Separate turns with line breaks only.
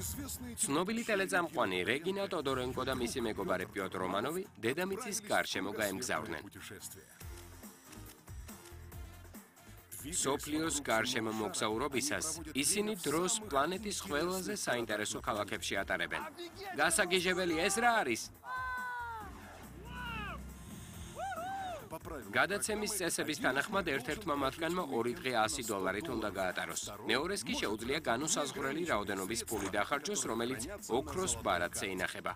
ცნობილი ტელეწამყვანი რეგინა ტოდორენკო და მისი მეგობარი პიოტრ რომანოვი დედამიწის გარშემო გაემგზავრნენ. სოფლიოს გარშემო მოგზაურობისას ისინი დროს პლანეტის ყველაზე საინტერესო ქალაქებში ატარებენ. გასაგიჟებელი ეს რა არის? გადაცემის წესების თანახმად ერთ-ერთმა მათგანმა 2 დღე $100 უნდა გაატაროს. მეორეს კი შეუძლია განუსაზღვრელი რაოდენობის ფული დახარჯოს, რომელიც ოქროს ბარათზე ინახება.